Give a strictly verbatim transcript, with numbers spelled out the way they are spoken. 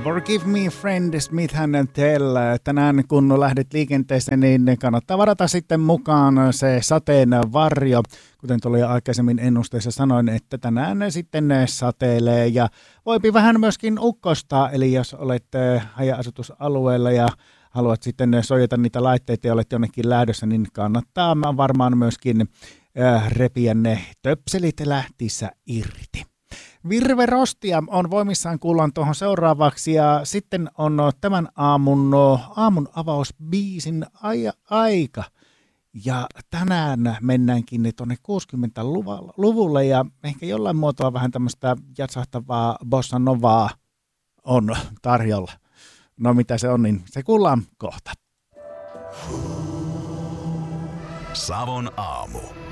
Forgive me friend, Smith and Tell. Tänään kun lähdet liikenteeseen, niin kannattaa varata sitten mukaan se sateen varjo. Kuten tuli aikaisemmin ennusteessa sanoin, että tänään sitten sateelee ja voipi vähän myöskin ukkostaa. Eli jos olet haja-asutusalueella ja haluat sitten suojata niitä laitteita ja olet jonnekin lähdössä, niin kannattaa varmaan myöskin repiä ne töpselit lähtissä irti. Virve Rostia on voimissaan, kuullaan tuohon seuraavaksi ja sitten on tämän aamun, aamun avausbiisin aika. Ja tänään mennäänkin tuonne kuusikymmentäluvulle ja ehkä jollain muotoa vähän tämmöistä jatsahtavaa bossa novaa on tarjolla. No mitä se on, niin se kuullaan kohta. Savon aamu.